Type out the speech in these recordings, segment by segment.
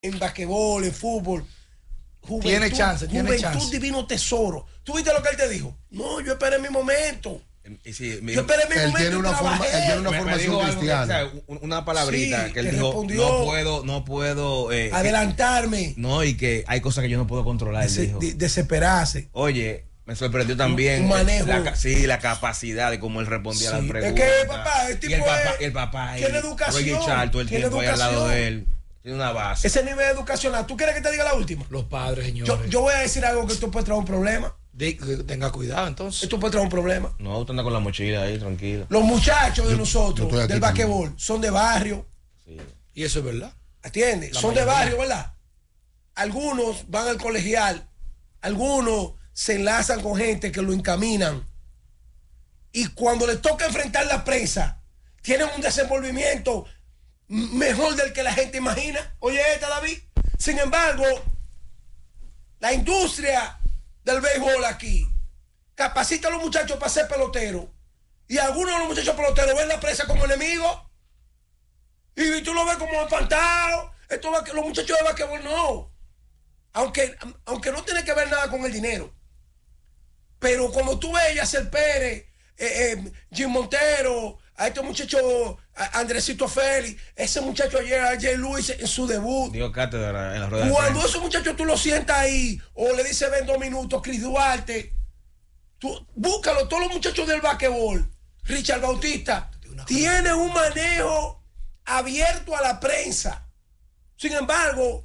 en basquetbol, en fútbol. Juventud, tiene chance. Juventud divino tesoro. ¿Tú viste lo que él te dijo? No, yo esperé mi momento. Sí, yo esperé mi momento. Él tiene una formación cristiana. Una palabrita sí, que él dijo, no puedo adelantarme. No, y que hay cosas que yo no puedo controlar. Desesperarse. Oye, me sorprendió también un manejo. La capacidad de cómo él respondía a las preguntas. Es que papá, el papá tiene educación. Reggie Charles, todo el tiempo ahí al lado de él. Tiene una base. Ese nivel educacional. ¿Tú quieres que te diga la última? Los padres, señores. Yo voy a decir algo que esto puede traer un problema. Tenga cuidado, entonces. Esto puede traer un problema. No, usted anda con la mochila ahí, tranquilo. Los muchachos de nosotros, del basquetbol, son de barrio. Sí. Y eso es verdad. ¿Atiendes? Son de barrio, ¿verdad? Algunos van al colegial. Algunos se enlazan con gente que lo encaminan. Y cuando les toca enfrentar la prensa, tienen un desenvolvimiento mejor del que la gente imagina. Oye, David. Sin embargo, la industria del béisbol aquí capacita a los muchachos para ser peloteros. Y algunos de los muchachos peloteros ven la prensa como enemigo. Y tú lo ves como espantado. Los muchachos de basquetbol no. Aunque no tiene que ver nada con el dinero. Pero como tú ves a Yacel Pérez, Jim Montero, a este muchacho Andresito Félix, ese muchacho ayer, Jay Luis, en su debut. Dio cátedra en la rueda. Cuando esos muchachos tú los sientas ahí, o le dices ven 2 minutos, Chris Duarte, tú búscalo, todos los muchachos del basquetbol, Richard Bautista, tienen un manejo abierto a la prensa. Sin embargo,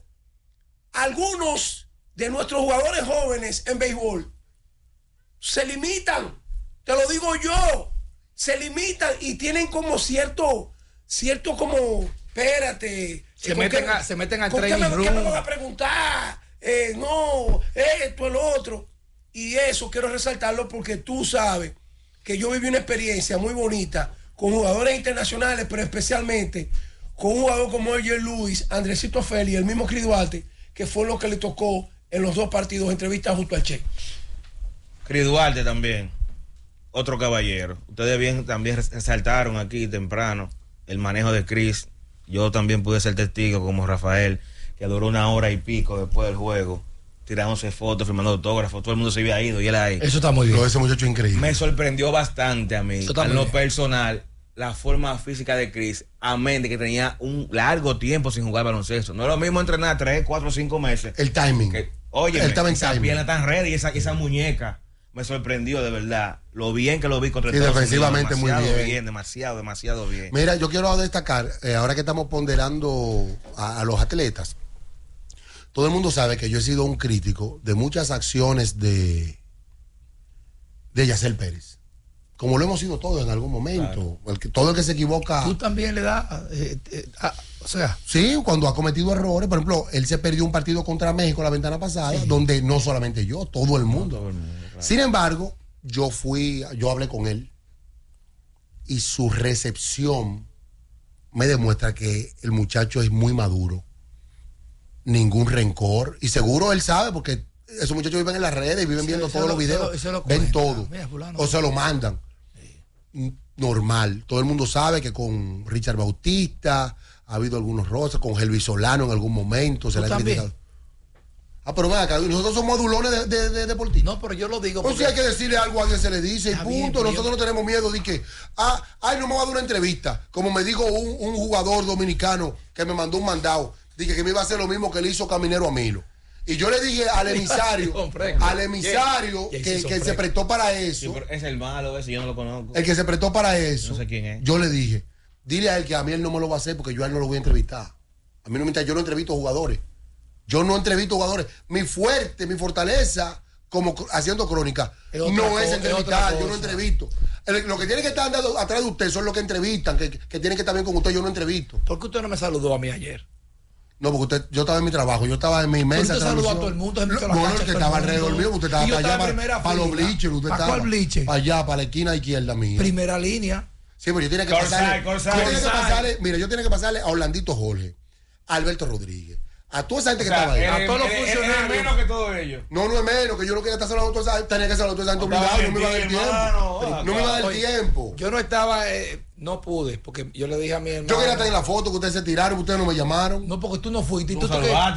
algunos de nuestros jugadores jóvenes en béisbol se limitan, te lo digo yo, se limitan y tienen como cierto como, espérate. Se meten al training room. ¿Qué me van a preguntar? No, esto, el otro. Y eso quiero resaltarlo porque tú sabes que yo viví una experiencia muy bonita con jugadores internacionales, pero especialmente con un jugador como Jay Luis, Andresito Félix y el mismo Chris Duarte, que fue lo que le tocó en los 2 partidos, entrevistas junto al Che. Chris Duarte también. Otro caballero. Ustedes también resaltaron aquí temprano el manejo de Chris. Yo también pude ser testigo como Rafael, que duró 1 hora y pico después del juego, tirándose fotos, firmando autógrafos. Todo el mundo se había ido y él ahí. Eso está muy bien. Ese muchacho es increíble. Me sorprendió bastante a mí, en lo personal, la forma física de Chris, amén de que tenía un largo tiempo sin jugar baloncesto. No es lo mismo entrenar 3, 4, 5 meses. El timing. Oye, esa pierna tan ready y esa muñeca. Me sorprendió de verdad lo bien que lo vi contra el defensivamente muy bien. Demasiado bien. Mira, yo quiero destacar, ahora que estamos ponderando a los atletas, todo el mundo sabe que yo he sido un crítico de muchas acciones de Yacel Pérez. Como lo hemos sido todos en algún momento. Claro. Todo el que se equivoca. Tú también le das. O sea. Sí, cuando ha cometido errores. Por ejemplo, él se perdió un partido contra México la ventana pasada, sí, donde no solamente yo, todo el mundo. Claro. Sin embargo, yo hablé con él y su recepción me demuestra que el muchacho es muy maduro. Ningún rencor. Y seguro él sabe porque esos muchachos viven en las redes y viven viendo todos los videos. Ven todo. O se lo mandan. Normal. Todo el mundo sabe que con Richard Bautista ha habido algunos roces, con Helvis Solano en algún momento se le ha criticado. Pero venga acá, nosotros somos adulones de deportistas. No, pero yo lo digo. Pues si hay que decirle algo a alguien se le dice y punto. Nosotros no tenemos miedo de que, no me va a dar una entrevista. Como me dijo un jugador dominicano que me mandó un mandado, dije que me iba a hacer lo mismo que le hizo Caminero a Milo. Y yo le dije al emisario, que se prestó para eso. Sí, es el malo ese, yo no lo conozco. El que se prestó para eso. No sé quién es. Yo le dije, dile a él que a mí él no me lo va a hacer porque yo a él no lo voy a entrevistar. A mí no me interesa, yo no entrevisto jugadores. Mi fortaleza, como haciendo crónica, no es entrevistar, yo no entrevisto. Lo que tiene que estar atrás de usted son los que entrevistan, que tienen que estar bien con usted, yo no entrevisto. ¿Por qué usted no me saludó a mí ayer? No, porque yo estaba en mi trabajo, yo estaba en mi mesa. Usted saludó a todo el mundo. Usted estaba alrededor mío, usted estaba para allá, para los bleachers. Usted estaba para allá, para la esquina izquierda mía. Primera línea. Sí, pero yo tenía que pasarle. Mira, yo tenía que pasarle a Orlandito Jorge, a Alberto Rodríguez, a toda esa gente que estaba ahí. A todos los funcionarios. Es menos que todos ellos. No es menos, que yo no quería estar saludando a toda esa gente, tenía que saludar a toda esa gente obligado, no me iba a dar tiempo. No me iba a dar tiempo. Yo no estaba No pude, porque yo le dije a mi hermano. Yo quería tener la foto que ustedes se tiraron, ustedes no me llamaron. No, porque tú no fuiste. ¿Y Tú tú qué? salvaste.